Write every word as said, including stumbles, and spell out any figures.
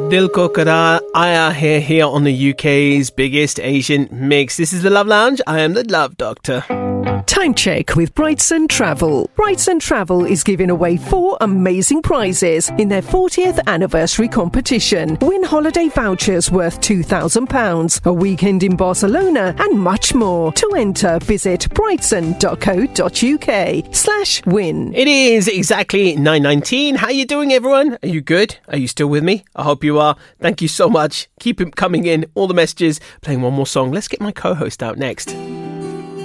Dil Ko Karar Aaya Hai here on the U K's biggest Asian mix. This is the Love Lounge. I am the Love Doctor. Time check with Brightson Travel. Brightson Travel is giving away four amazing prizes in their fortieth anniversary competition. Win holiday vouchers worth two thousand pounds, a weekend in Barcelona, and much more. To enter, visit brightson.co.uk slash win. It is exactly nine nineteen. How you doing, everyone? Are you good? Are you still with me? I hope you are. Thank you so much. Keep it coming in. All the messages. Playing one more song. Let's get my co-host out next.